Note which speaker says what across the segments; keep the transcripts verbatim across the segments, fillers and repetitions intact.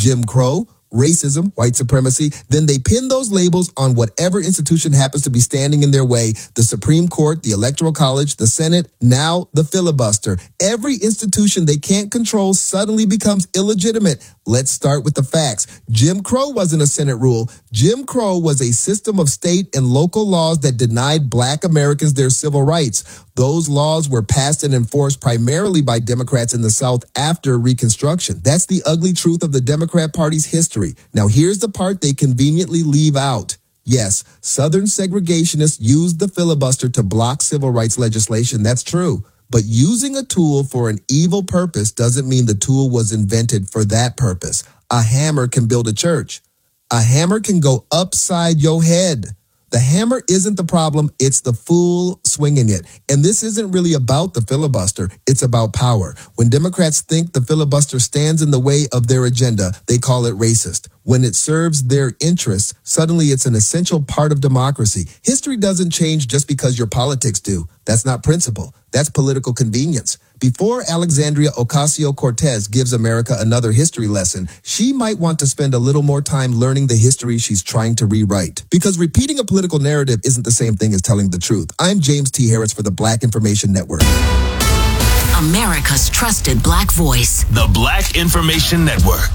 Speaker 1: Jim Crow, racism, white supremacy. Then they pin those labels on whatever institution happens to be standing in their way. The Supreme Court, the Electoral College, the Senate, now the filibuster. Every institution they can't control suddenly becomes illegitimate. Let's start with the facts. Jim Crow wasn't a Senate rule. Jim Crow was a system of state and local laws that denied Black Americans their civil rights. Those laws were passed and enforced primarily by Democrats in the South after Reconstruction. That's the ugly truth of the Democrat Party's history. Now, here's the part they conveniently leave out. Yes, Southern segregationists used the filibuster to block civil rights legislation. That's true. But using a tool for an evil purpose doesn't mean the tool was invented for that purpose. A hammer can build a church. A hammer can go upside your head. The hammer isn't the problem, it's the fool swinging it. And this isn't really about the filibuster, it's about power. When Democrats think the filibuster stands in the way of their agenda, they call it racist. When it serves their interests, suddenly it's an essential part of democracy. History doesn't change just because your politics do. That's not principle. That's political convenience. Before Alexandria Ocasio-Cortez gives America another history lesson, she might want to spend a little more time learning the history she's trying to rewrite. Because repeating a political narrative isn't the same thing as telling the truth. I'm James T. Harris for the Black Information Network.
Speaker 2: America's trusted Black voice.
Speaker 3: The Black Information Network.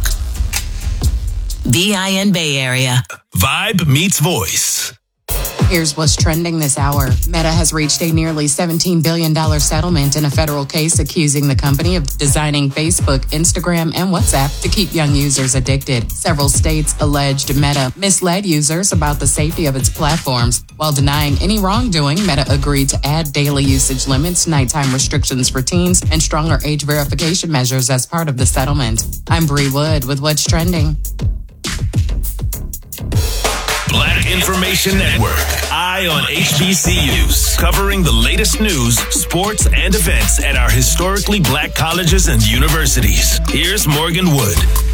Speaker 2: B I N Bay Area.
Speaker 3: Vibe meets voice.
Speaker 4: Here's what's trending this hour. Meta has reached a nearly seventeen billion dollars settlement in a federal case accusing the company of designing Facebook, Instagram, and WhatsApp to keep young users addicted. Several states alleged Meta misled users about the safety of its platforms. While denying any wrongdoing, Meta agreed to add daily usage limits, nighttime restrictions for teens, and stronger age verification measures as part of the settlement. I'm Bree Wood with What's Trending.
Speaker 3: Black Information Network, Eye on H B C Us, covering the latest news, sports, and events at our historically Black colleges and universities. Here's Morgan Wood.